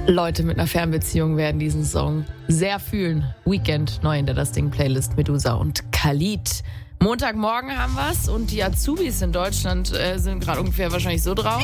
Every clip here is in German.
Leute mit einer Fernbeziehung werden diesen Song sehr fühlen. Weekend, neu in der Das Ding-Playlist, Medusa und Khalid. Montagmorgen haben wir's und die Azubis in Deutschland sind gerade ungefähr wahrscheinlich so drauf.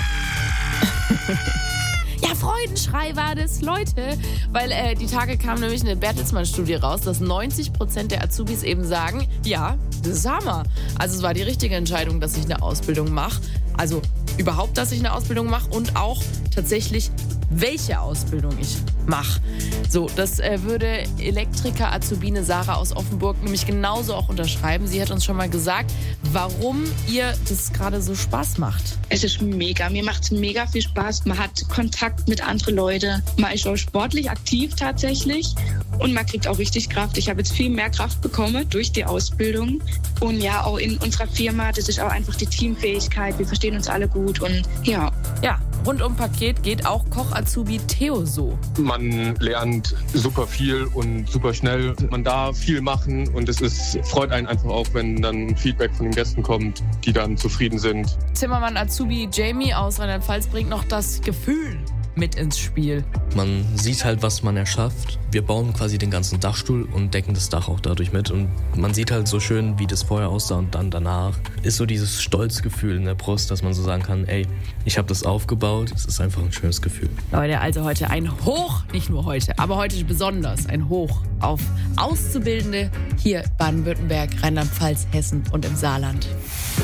Ja, Freudenschrei war das, Leute. Weil die Tage kam nämlich eine Bertelsmann-Studie raus, dass 90% der Azubis eben sagen, ja, das ist Hammer. Also es war die richtige Entscheidung, dass ich eine Ausbildung mache. Also überhaupt, dass ich eine Ausbildung mache und auch tatsächlich, welche Ausbildung ich mache. So, das würde Elektriker-Azubine Sarah aus Offenburg nämlich genauso auch unterschreiben. Sie hat uns schon mal gesagt, warum ihr das gerade so Spaß macht. Es ist mega. Mir macht es mega viel Spaß. Man hat Kontakt mit anderen Leuten. Man ist auch sportlich aktiv tatsächlich. Und man kriegt auch richtig Kraft. Ich habe jetzt viel mehr Kraft bekommen durch die Ausbildung. Und ja, auch in unserer Firma, das ist auch einfach die Teamfähigkeit. Wir verstehen uns alle gut und ja. Ja, rundum Paket geht auch Koch-Azubi Theo so. Man lernt super viel und super schnell. Man darf viel machen und freut einen einfach auch, wenn dann Feedback von den Gästen kommt, die dann zufrieden sind. Zimmermann Azubi Jamie aus Rheinland-Pfalz bringt noch das Gefühl mit ins Spiel. Man sieht halt, was man erschafft. Wir bauen quasi den ganzen Dachstuhl und decken das Dach auch dadurch mit. Und man sieht halt so schön, wie das vorher aussah und dann danach ist so dieses Stolzgefühl in der Brust, dass man so sagen kann, ey, ich habe das aufgebaut. Es ist einfach ein schönes Gefühl. Leute, also heute ein Hoch, nicht nur heute, aber heute besonders ein Hoch auf Auszubildende hier Baden-Württemberg, Rheinland-Pfalz, Hessen und im Saarland.